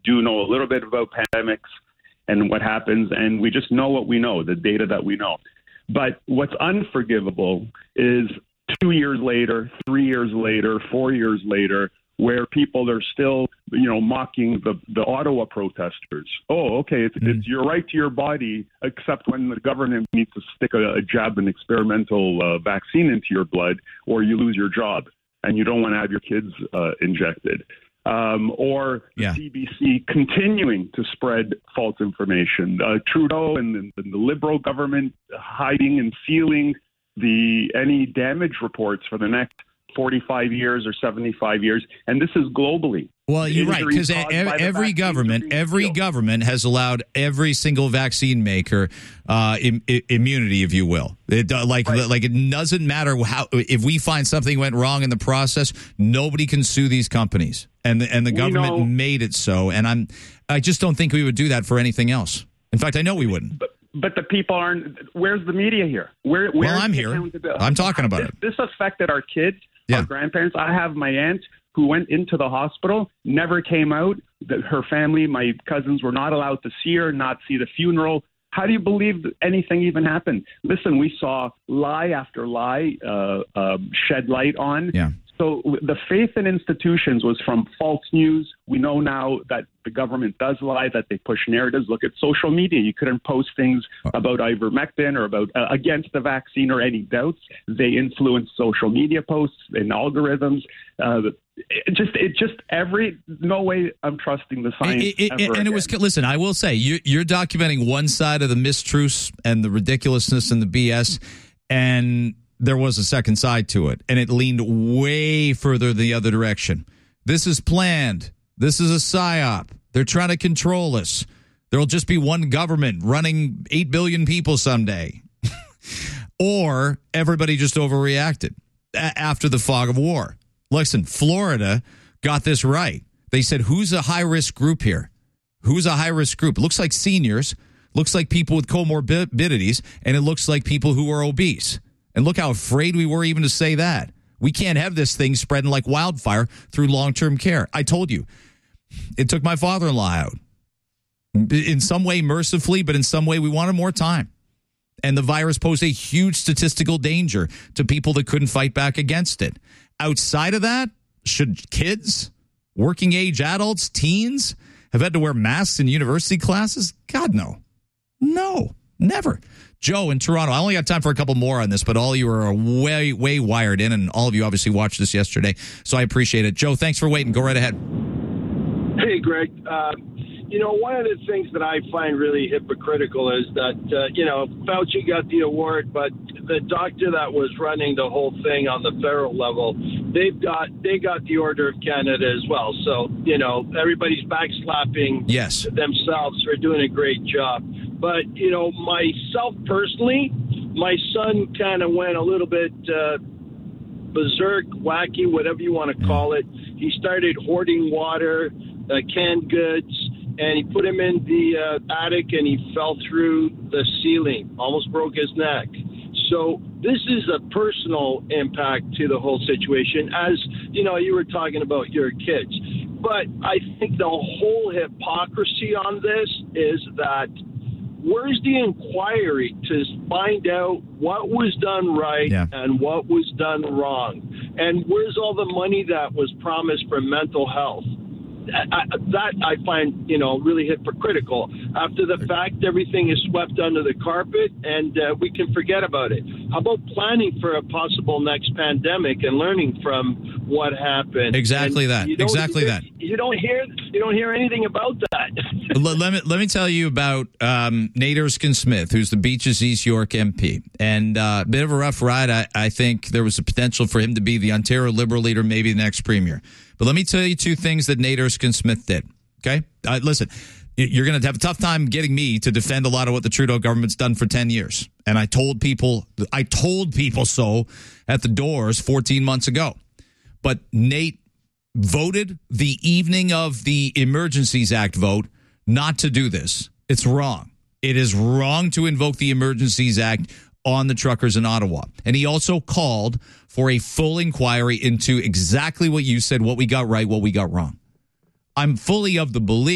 do know a little bit about pandemics and what happens, and we just know what we know, the data that we know. But what's unforgivable is 2 years later, 3 years later, 4 years later, where people are still, mocking the Ottawa protesters. Oh, okay, it's your right to your body, except when the government needs to stick a jab, an experimental vaccine into your blood, or you lose your job and you don't want to have your kids injected. Or the CBC continuing to spread false information. Trudeau and the Liberal government hiding and sealing any damage reports for the next 45 years or 75 years, and this is globally. Well, you're right, because every government has allowed every single vaccine maker immunity, if you will. It doesn't matter if we find something went wrong in the process, nobody can sue these companies, and the government made it so. And I just don't think we would do that for anything else. In fact, I know we wouldn't. But the people aren't. Where's the media here? Well, I'm here. I'm talking about it. This affected our kids. Our grandparents. I have my aunt who went into the hospital, never came out. Her family, my cousins, were not allowed to see her, not see the funeral. How do you believe anything even happened? Listen, we saw lie after lie shed light on. Yeah. So the faith in institutions was from false news. We know now that the government does lie, that they push narratives. Look at social media. You couldn't post things about ivermectin or about against the vaccine or any doubts. They influence social media posts and algorithms. No way I'm trusting the science. Listen, I will say, you're documenting one side of the mistruths and the ridiculousness and the BS, and there was a second side to it, and it leaned way further the other direction. This is planned. This is a psyop. They're trying to control us. There will just be one government running 8 billion people someday. Or everybody just overreacted after the fog of war. Listen, Florida got this right. They said, who's a high-risk group here? Who's a high-risk group? It looks like seniors, looks like people with comorbidities, and it looks like people who are obese. And look how afraid we were even to say that. We can't have this thing spreading like wildfire through long-term care. I told you, it took my father-in-law out. In some way, mercifully, but in some way, we wanted more time. And the virus posed a huge statistical danger to people that couldn't fight back against it. Outside of that, should kids, working-age adults, teens have had to wear masks in university classes? God, no. No, never. Joe in Toronto, I only got time for a couple more on this, but all you are way, way wired in, and all of you obviously watched this yesterday, so I appreciate it. Joe, thanks for waiting. Go right ahead. Hey, Greg. One of the things that I find really hypocritical is that, Fauci got the award, but the doctor that was running the whole thing on the federal level, they got the Order of Canada as well. So, everybody's backslapping themselves for doing a great job. But, myself personally, my son kind of went a little bit berserk, wacky, whatever you want to call it. He started hoarding water, canned goods, and he put him in the attic, and he fell through the ceiling, almost broke his neck. So this is a personal impact to the whole situation, as, you were talking about your kids. But I think the whole hypocrisy on this is that where's the inquiry to find out what was done right and what was done wrong? And where's all the money that was promised for mental health? That I find, really hypocritical. After the fact, everything is swept under the carpet, and we can forget about it. How about planning for a possible next pandemic and learning from what happened? Exactly that. You don't hear anything about that. Let me tell you about Nate Erskine-Smith, who's the Beaches East York MP, and a bit of a rough ride. I think there was a potential for him to be the Ontario Liberal leader, maybe the next premier. But let me tell you two things that Nate Erskine-Smith did, okay? Listen, you're going to have a tough time getting me to defend a lot of what the Trudeau government's done for 10 years. And I told people so at the doors 14 months ago. But Nate voted the evening of the Emergencies Act vote not to do this. It's wrong. It is wrong to invoke the Emergencies Act on the truckers in Ottawa. And he also called for a full inquiry into exactly what you said, what we got right, what we got wrong. I'm fully of the belief